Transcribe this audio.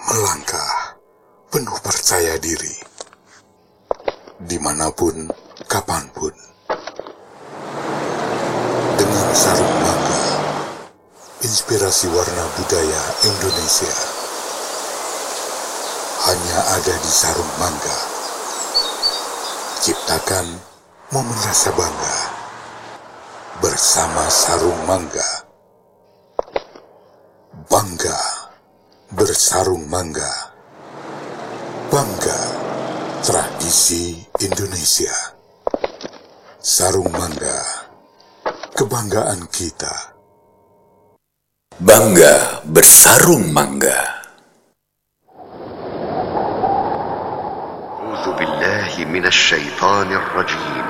melangkah penuh percaya diri, dimanapun, kapanpun, dengan sarung mangga, inspirasi warna budaya Indonesia hanya ada di sarung mangga. Ciptakan momen rasa bangga bersama sarung mangga. Bangga bersarung mangga. Bangga tradisi Indonesia. Sarung mangga, kebanggaan kita. Bangga bersarung mangga. أعوذ بالله من الشيطان الرجيم